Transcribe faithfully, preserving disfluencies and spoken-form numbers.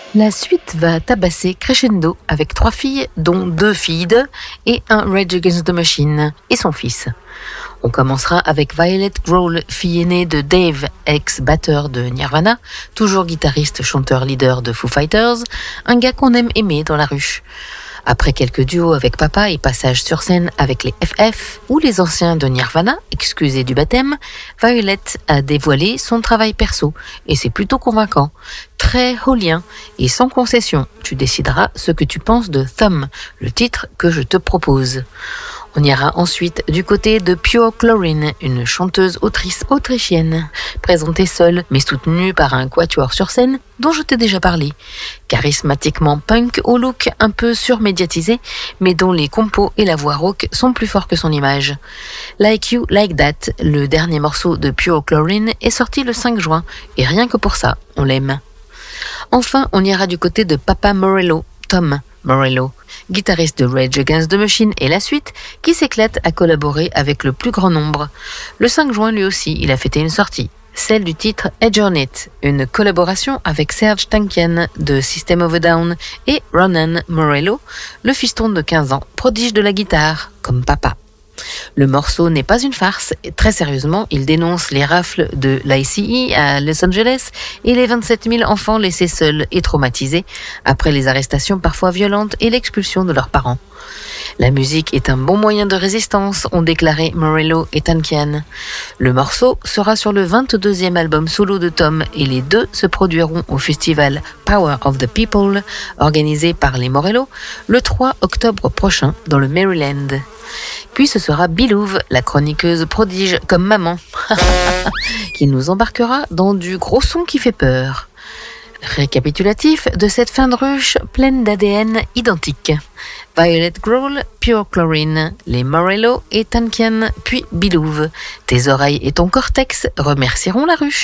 La suite va tabasser crescendo avec trois filles, dont deux filles de et un Rage Against the Machine et son fils. On commencera avec Violet Grohl, fille aînée de Dave, ex-batteur de Nirvana, toujours guitariste, chanteur, leader de Foo Fighters, un gars qu'on aime aimer dans la rue. Après quelques duos avec papa et passages sur scène avec les F F ou les anciens de Nirvana, excusez du baptême, Violet a dévoilé son travail perso et c'est plutôt convaincant. Très holien et sans concession, tu décideras ce que tu penses de Thumb, le titre que je te propose. On ira ensuite du côté de Pure Chlorine, une chanteuse-autrice autrichienne, présentée seule mais soutenue par un quatuor sur scène dont je t'ai déjà parlé. Charismatiquement punk au look un peu surmédiatisé, mais dont les compos et la voix rauque sont plus forts que son image. Like You, Like That, le dernier morceau de Pure Chlorine, est sorti le cinq juin, et rien que pour ça, on l'aime. Enfin, on ira du côté de Papa Morello, Tom Morello, guitariste de Rage Against the Machine et la suite, qui s'éclate à collaborer avec le plus grand nombre. Le cinq juin, lui aussi, il a fêté une sortie, celle du titre Edge on It, une collaboration avec Serj Tankian de System of a Down et Ronan Morello, le fiston de quinze ans, prodige de la guitare, comme papa. Le morceau n'est pas une farce, et très sérieusement, il dénonce les rafles de l'I C E à Los Angeles et les vingt-sept mille enfants laissés seuls et traumatisés après les arrestations parfois violentes et l'expulsion de leurs parents. La musique est un bon moyen de résistance, ont déclaré Morello et Tankian. Le morceau sera sur le vingt-deuxième album solo de Tom et les deux se produiront au festival Power of the People, organisé par les Morello, le trois octobre prochain dans le Maryland. Puis ce sera Bilouve, la chroniqueuse prodige comme maman, qui nous embarquera dans du gros son qui fait peur. Récapitulatif de cette fin de ruche pleine d'A D N identique. Violet Grohl, Pure Chlorine, les Morello et Tankian, puis Bilouve. Tes oreilles et ton cortex remercieront la ruche.